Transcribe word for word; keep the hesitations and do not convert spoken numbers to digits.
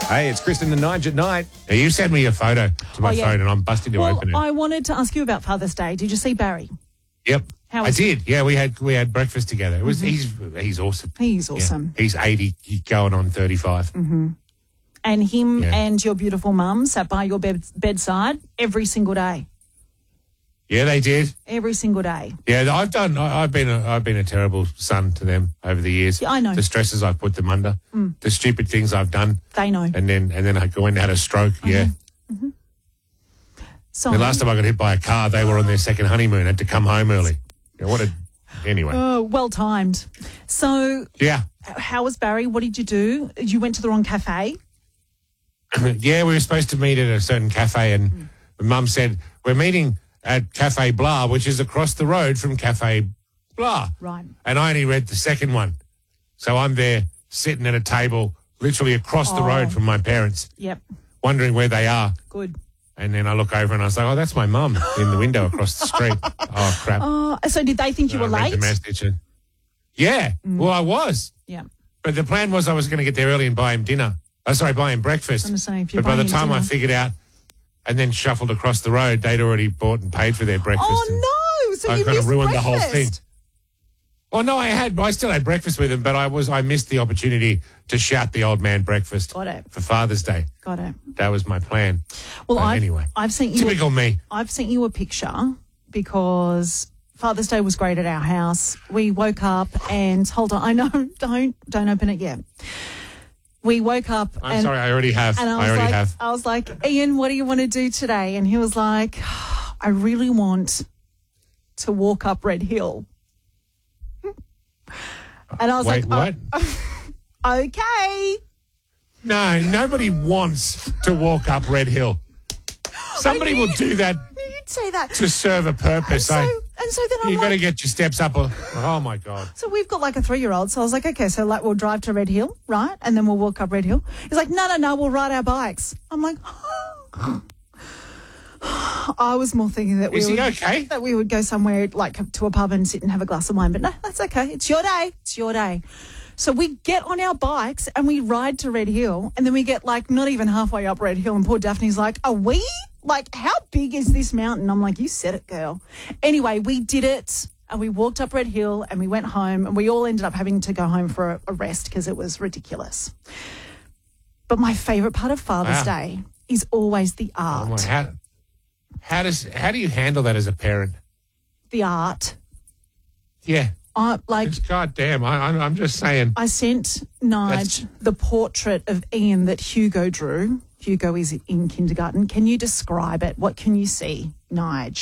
Hey, it's Kristen and Nige at night. Now, you sent me a photo to my Oh, yeah. phone and I'm busting to Well, open it. I wanted to ask you about Father's Day. Did you see Barry? Yep. How I was he? did. Yeah, we had we had breakfast together. It was he's he's awesome. He's Yeah. awesome. He's eighty, he's going on thirty-five. Mm-hmm. And him Yeah. and your beautiful mum sat by your bed, bedside every single day. Yeah, they did. Every single day. Yeah, I've done. I, I've been a, I've been a terrible son to them over the years. Yeah, I know. The stresses I've put them under, Mm. the stupid things I've done, They know. and then and then I go and had a stroke. Yeah. Mm-hmm. So, The last time I got hit by a car, they were on their second honeymoon. Had to come home early. Yeah, what a anyway. Oh, well timed. So, Yeah. how was Barry? What did you do? You went to the wrong cafe. Yeah, we were supposed to meet at a certain cafe, and mm. Mum said we're meeting at Cafe Blah, which is across the road from Cafe Blah. Right. And I only read the second one. So I'm there sitting at a table literally across the Oh. road from my parents, Yep. wondering where they are. Good. And then I look over and I was like, oh, that's my mum in the window across the street. Oh, crap. Oh, so did they think you So were I read late? the message and- yeah, Mm. well, I was. Yeah. But the plan was I was going to get there early and buy him dinner. Oh, sorry, buy him breakfast. I'm saying, if you're But by the buying time I dinner- figured out and then shuffled across the road, they'd already bought and paid for their breakfast. and Oh, no. So I you kind of missed ruined breakfast. the whole thing. Oh, no, I had. I still had breakfast with them, but I was I missed the opportunity to shout the old man breakfast Got it. for Father's Day. Got it. That was my plan. Well, But I've, anyway, I've sent you. typical A, me. I've sent you a picture because Father's Day was great at our house. We woke up and hold on. I know. Don't don't open it yet. We woke up. I'm and, sorry, I already have. And I, I, was already like, have. I was like, Ian, what do you want to do today? And he was like, I really want to walk up Red Hill. And I was Wait, like, what? oh, okay. No, nobody wants to walk up Red Hill. Somebody will do that You'd say that. to serve a And purpose. so, I, and so then I'm you've got to like, get your steps up. A, oh, my God. so we've got like a three-year-old. So I was like, okay, so like we'll drive to Red Hill, right? And then we'll walk up Red Hill. He's like, no, no, no, we'll ride our bikes. I'm like, I was more thinking that we Is he would, okay? that we would go somewhere like to a pub and sit and have a glass of wine. But no, that's okay. It's your day. It's your day. So we get on our bikes and we ride to Red Hill, and then we get like not even halfway up Red Hill, and poor Daphne's like, are we? Like, how big is this mountain? I'm like, you said it, girl. Anyway, we did it, and we walked up Red Hill, and we went home, and we all ended up having to go home for a, a rest because it was ridiculous. But my favourite part of Father's Wow. Day is always the Oh, art. my, how, how, does, how do you handle that as a parent? The art. Yeah. I, like, It's goddamn. I, I'm, I'm just saying. I sent Nige That's- the portrait of Ian that Hugo drew. Hugo is in kindergarten. Can you describe it? What can you see, Nige?